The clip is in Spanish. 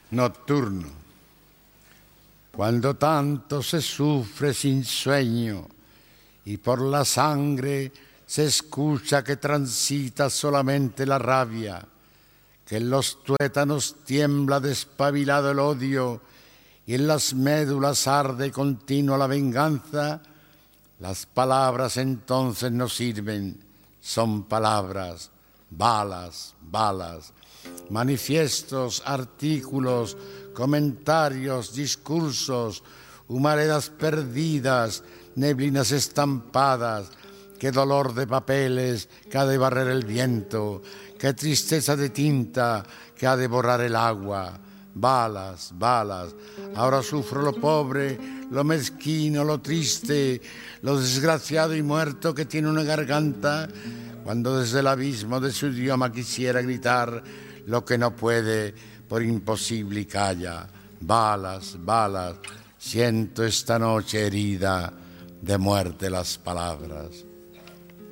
Nocturno. Cuando tanto se sufre sin sueño y por la sangre se escucha que transita solamente la rabia, que en los tuétanos tiembla despabilado el odio y en las médulas arde continua la venganza, las palabras entonces no sirven, son palabras, balas, balas, manifiestos, artículos, comentarios, discursos, humaredas perdidas, neblinas estampadas. Qué dolor de papeles que ha de barrer el viento, qué tristeza de tinta que ha de borrar el agua. Balas, balas, ahora sufro lo pobre, lo mezquino, lo triste, lo desgraciado y muerto que tiene una garganta, cuando desde el abismo de su idioma quisiera gritar lo que no puede por imposible y calla. Balas, balas, siento esta noche herida de muerte las palabras.